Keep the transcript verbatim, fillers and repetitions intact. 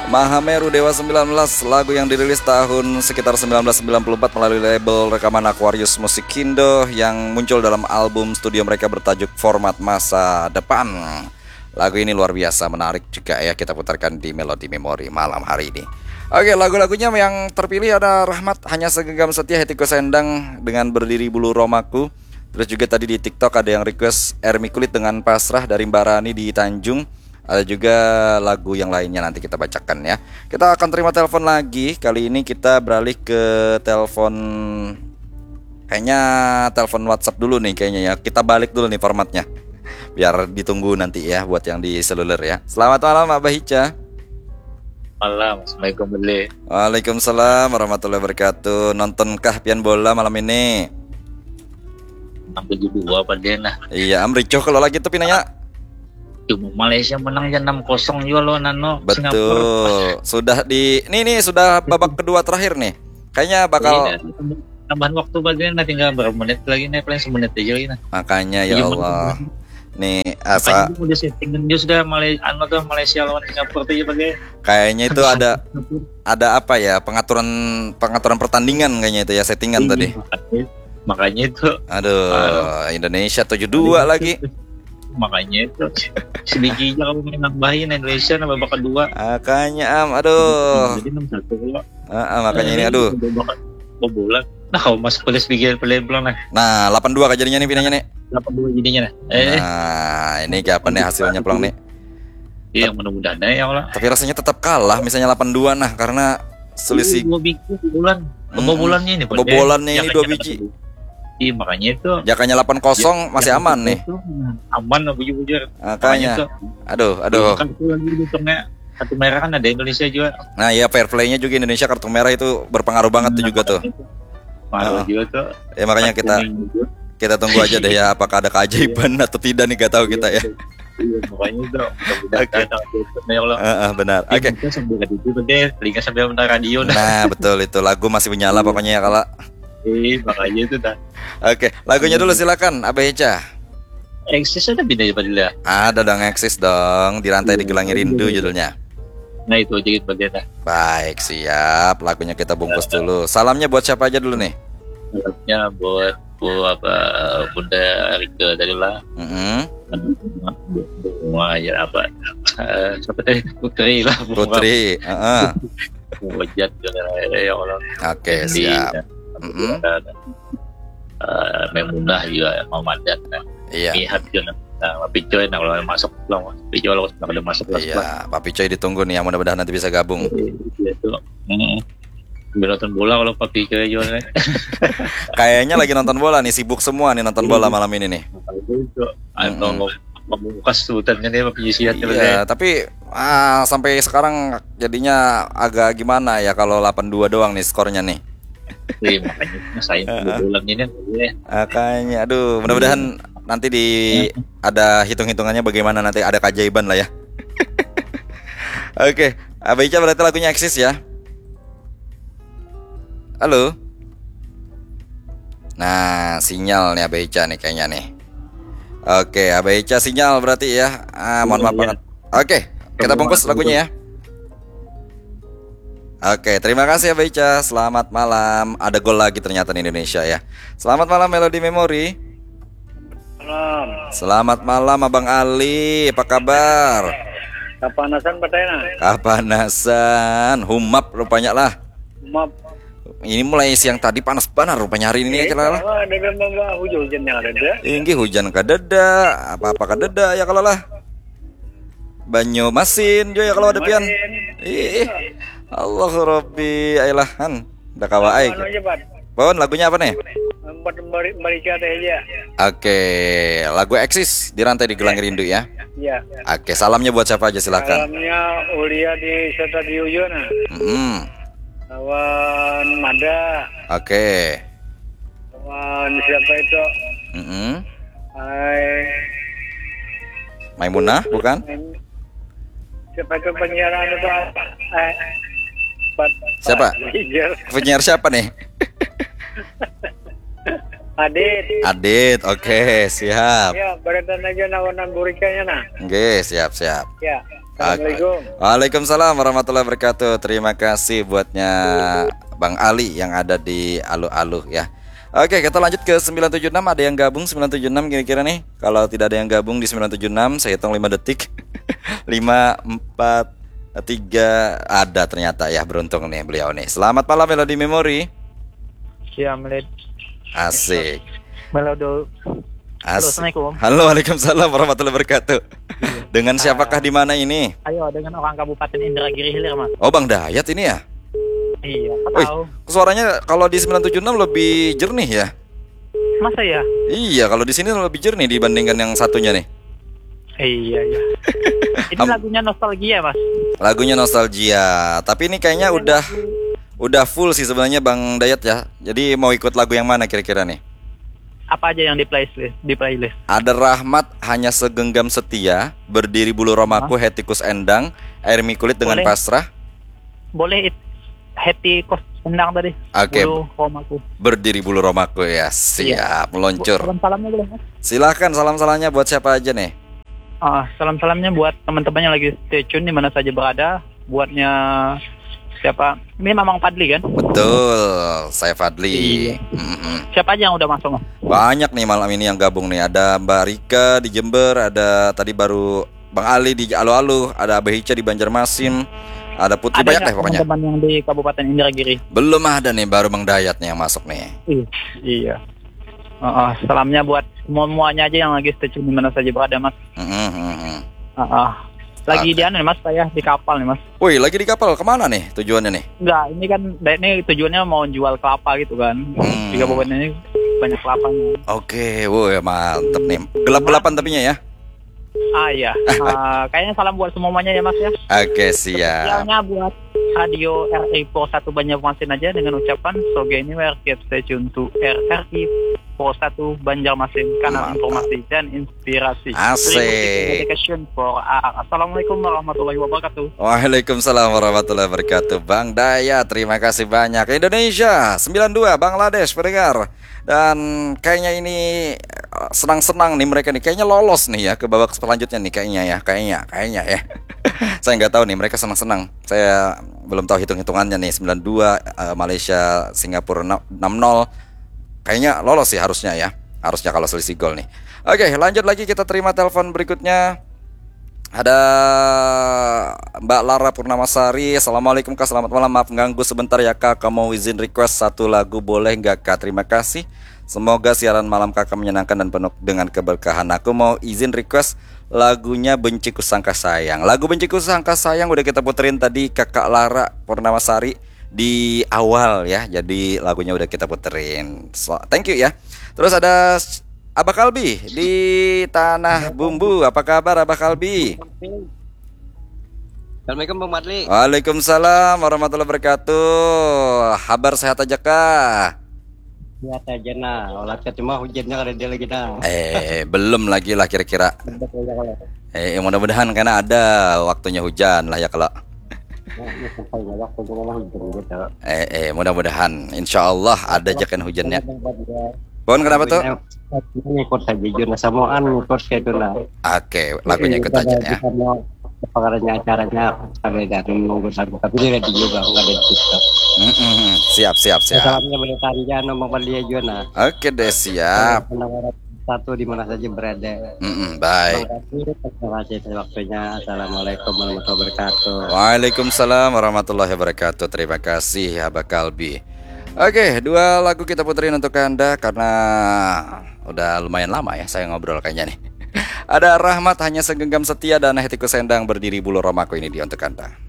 Mahameru Dewa sembilan belas, lagu yang dirilis tahun sekitar seribu sembilan ratus sembilan puluh empat melalui label rekaman Aquarius Musikindo yang muncul dalam album studio mereka bertajuk Format Masa Depan. Lagu ini luar biasa menarik juga ya, kita putarkan di Melodi Memori malam hari ini. Oke, lagu-lagunya yang terpilih ada Rahmat, Hanya Segenggam Setia, Hatiku Sendang dengan Berdiri Bulu Romaku. Terus juga tadi di TikTok ada yang request Ermi Kulit dengan Pasrah dari Mbak Rani di Tanjung. Ada juga lagu yang lainnya nanti kita bacakan ya. Kita akan terima telepon lagi. Kali ini kita beralih ke telepon, kayaknya telepon WhatsApp dulu nih kayaknya ya. Kita balik dulu nih formatnya, biar ditunggu nanti ya buat yang di seluler ya. Selamat malam Abah Ica. Malam, Assalamualaikum beli. Waalaikumsalam warahmatullahi wabarakatuh. Nontonkah pian bola malam ini? enam tujuh dua apa dia nah. Iya, Amrico kalau lagi tuh pinanya. Cuma Malaysia menang aja enam kosong juga lo nano. Betul. Singapura. Sudah di nih nih sudah babak kedua terakhir nih. Kayaknya bakal Iya, tambahan waktu bagian nah, tinggal berapa menit lagi nih, paling semenit aja lagi nah. makanya ya Iya, Allah. betul. Nih asa Makanya udah setting dia sudah Malaysia anu tuh Malaysia lawan Singapura tuh ya bagai. kayaknya itu ada ada apa ya, pengaturan pengaturan pertandingan kayaknya itu ya, settingan Iya, tadi. Makanya, makanya itu Aduh, Indonesia tujuh dua lagi. makanya itu sedikitnya kalau main nambahin Indonesia nah babak kedua. Makanya am, aduh. Jadi enam satu kalau. Ah, ah, makanya ini aduh. Bobolan. Nah, kalau Mas Polis pikir play belum nah. Nah, delapan dua kejadiannya nih pinanya nih. delapan dua jadinya nah. Eh, Nah, ini kayak apa nih hasilnya pulang nih. iya mudah-mudahan ya Allah. Tapi rasanya tetap kalah misalnya delapan dua nah, karena selisih dua biji bulan. Kebobolannya ini. kebobolannya ini dua biji. Iya, makanya itu. Jakanya delapan kosong masih aman nih. Aman lah bujur-bujur. Makanya. Aduh, aduh. Kan itu lagi hitungnya kartu merah kan ada Indonesia juga. Nah, ya fair play-nya juga Indonesia, kartu merah itu berpengaruh banget tuh juga tuh. Malu Ah. juga tuh. Ya makanya kita kita tunggu aja deh ya, apakah ada keajaiban atau tidak nih, gak tahu kita ya. Iya, makanya itu. Mudah-mudahan ya Allah. Ah, ah, benar. Oke. Kita sambil itu deh, telinga sambil mendengar radio dah. Nah, betul itu, lagu masih menyala pokoknya ya kalau. Eh, makanya itu dah. Oke, lagunya dulu silakan Abah Ica. Eksis ada beda ya Padilla. Ada dong, eksis dong, Di Rantai Digelangi Rindu judulnya. Nah itu aja gitu bagian dah. Baik, siap. Lagunya kita bungkus dulu. Salamnya buat siapa aja dulu nih? Salamnya buat bu apa Bunda Rika dari lah. Mm-hmm. Bunga ya apa? Eh, Siapa tadi Putri lah. Putri. Uh-uh. Wajat ya Allah. Oke, siap. Mm-hmm. Uh, Memunah juga Mamadat. Iya. Lihat juga. Nah, Papi Coy nah kalau masuk lah, Papi Coy kalau udah masuk lah. Iya, Papi Coy ditunggu nih ya, mudah-mudahan nanti bisa gabung. Iya tuh. Hmm. Sambil nonton bola kalau Papi Coy juga. Kayaknya lagi nonton bola nih, sibuk semua nih nonton bola malam ini nih. Itu atau membuka sebutannya nih Papi Sihat. Iya, tapi ah, sampai sekarang jadinya agak gimana ya kalau delapan dua doang nih skornya nih. Iya, makanya saya bulan ini ya. Makanya aduh, mudah-mudahan nanti di ada hitung-hitungannya bagaimana, nanti ada keajaiban lah ya. Oke, Abah Ica berarti lagunya eksis ya. Halo. Nah, sinyal nih Abah Ica nih kayaknya nih. Oke, Abah Ica sinyal berarti ya. Ah, mohon maaf banget. Oke, kita bungkus lagunya ya. Oke, terima kasih Abah Ica. Selamat malam. Ada gol lagi ternyata di Indonesia ya. Selamat malam Melodi Memori. Malam. Selamat malam Abang Ali. Apa kabar? Kapanasan patena. Kapanasan. Humap rupanya lah. Map. Ini mulai siang tadi panas banget rupanya, hari ini aja lah. Oh, ada gambar hujan yang ada dah. Ini hujan kadeda, apa-apa kadeda ya kalau lah. Banyu masin jo ya kalau ada pian. Ih. Allah Rabbi, ailahan. Udah kawa aik. Bon, lagunya apa nih? Empat Marika aja. Oke, lagu eksis Di Rantai Digelangi Rindu ya. Iya. Oke, salamnya buat siapa aja silakan. Salamnya Ulia di Serta di Uyuna. Mm-hmm. Lawan Mada. Oke. Lawan siapa itu? Mm-hmm. Hai. Maimunah bukan? Siapa itu penyiaran itu? Eh. Siapa? Penyiar siapa nih? Adit. Adit, oke, siap. Ya, beretan aja nawanan burikanya nah. Oke, siap, siap. Ya. Assalamualaikum. Waalaikumsalam warahmatullahi wabarakatuh. Terima kasih buatnya Bang Ali yang ada di Alu-Alu ya. Oke, kita lanjut ke sembilan tujuh enam. Ada yang gabung sembilan tujuh enam kira-kira nih? Kalau tidak ada yang gabung di sembilan tujuh enam, saya hitung lima detik. lima, empat, tiga. Ada ternyata ya, beruntung nih beliau nih. Selamat malam Melody Memory. Siap, Meled. Asik. Melodo. Halo, Asik. Assalamualaikum. Halo, waalaikumsalam warahmatullahi wabarakatuh. Dengan siapakah di mana ini? Ayo, dengan orang Kabupaten Indragiri Hilir, Mas. Oh, Bang Dayat ini ya? Iya, Wih, tahu. suaranya kalau di sembilan tujuh enam lebih jernih ya? Masa ya? Iya, kalau di sini lebih jernih dibandingkan yang satunya nih. Iya, iya. Ini Am- lagunya nostalgia, Mas. Lagunya nostalgia, tapi ini kayaknya udah udah full sih sebenarnya Bang Dayat ya. Jadi mau ikut lagu yang mana kira-kira nih? Apa aja yang di playlist? Di playlist. Ada Rahmat Hanya Segenggam Setia, Berdiri Bulu Romaku, Hetikus Endang, Air Mi Kulit dengan Boleh. Pasrah. Boleh it- Heti kos endang tadi. Oke. Bulu Romaku. Berdiri Bulu Romaku ya, siap meluncur. Salam salamnya boleh, Mas. Silahkan salam-salamnya buat siapa aja nih? Ah, salam salamnya buat teman-teman yang lagi stay tune di mana saja berada. Buatnya siapa? Ini Mamang Fadli kan? Betul, saya Fadli. Iya. Mm-mm. Siapa aja yang udah masuk, Mas? Banyak nih malam ini yang gabung nih. Ada Mbak Rika di Jember, ada tadi baru Bang Ali di Alu-Alu, ada Abah Hica di Banjarmasin, ada Putri, banyak nggak deh pokoknya. teman-teman yang di Kabupaten Indragiri? Belum ada nih, baru Bang Dayat nih yang masuk nih. Ih, iya. Uh, uh, salamnya buat semuanya aja yang lagi stay tune di mana saja berada, Mas. Mm-mm, mm-mm. Uh, uh. Lagi Oke. di anu nih, Mas, saya di kapal nih, Mas. Wih, lagi di kapal kemana nih tujuannya nih? Enggak, ini kan ini tujuannya mau jual kelapa gitu kan. Hmm. Di kabupaten ini banyak kelapanya. Oke, woi mantep nih. Gelap-gelapan tapinya ya. Ah iya. Uh, kayaknya salam buat semuanya ya, Mas ya. Oke, siap. Spesialnya buat Radio R I Pro satu Banjarmasin aja dengan ucapan Soge anywhere keep stay tune to R R I Pro satu Banjarmasin, kanal Mantap. informasi dan inspirasi. Asik. Dedication for A A. Assalamualaikum warahmatullahi wabarakatuh. Waalaikumsalam warahmatullahi wabarakatuh. Bang Dayat, terima kasih banyak. Indonesia sembilan dua Bangladesh pendengar. Dan kayaknya ini eh, senang-senang nih mereka nih. Kayaknya lolos nih ya ke babak selanjutnya nih kayaknya ya. Kayaknya, kayaknya ya. Saya nggak tahu nih, mereka senang-senang. Saya belum tahu hitung-hitungannya nih. sembilan dua eh, Malaysia Singapura enam nol. Kayaknya lolos sih harusnya ya. Harusnya kalau selisih gol nih. Oke, lanjut lagi, kita terima telepon berikutnya. Ada Mbak Lara Purnamasari. Assalamualaikum Kak, selamat malam. Maaf ganggu sebentar ya Kak, kamu mau izin request satu lagu boleh nggak Kak? Terima kasih. Semoga siaran malam Kakak menyenangkan dan penuh dengan keberkahan. Aku mau izin request lagunya Benciku Sangka Sayang. Lagu Benciku Sangka Sayang udah kita puterin tadi Kakak Lara Purnamasari di awal ya. Jadi lagunya udah kita puterin. So, thank you ya. Terus ada Abah Kalbi di Tanah Bumbu. Apa kabar Abah Kalbi? Assalamualaikum Bang Madli. Waalaikumsalam warahmatullahi wabarakatuh. Kabar sehat aja kah? Ya saja nah, olah cuma hujannya kada dia lagi dah. Eh, belum lagi lah kira-kira. Eh, mudah-mudahan karena ada waktunya hujan lah ya kalau. Sampai waktu cuma hujan gitu. Eh, eh mudah-mudahan insya Allah ada jakan hujannya. Bon, kenapa tuh? Ngikut saja juna samoan ngikut kayak itu lah. Oke, lagunya ikut aja ya. Pekaranya acaranya ada dari menunggu satu tapi dia ready juga nggak ada di TikTok. Mm-mm, siap, siap, siap. Salamnya boleh tanya nama Madli Juna. Oke deh, siap. Penawar satu di mana saja berada. Mm-mm, baik. Terima kasih atas waktunya. Assalamualaikum warahmatullahi wabarakatuh. Waalaikumsalam warahmatullahi wabarakatuh. Terima kasih Abah Kalbi. Oke, dua lagu kita puterin untuk Anda karena udah lumayan lama ya saya ngobrol kayaknya nih. Ada Rahmat Hanya Segenggam Setia dan Hetiku Sendang Berdiri Bulu Romaku ini dia untuk Anda.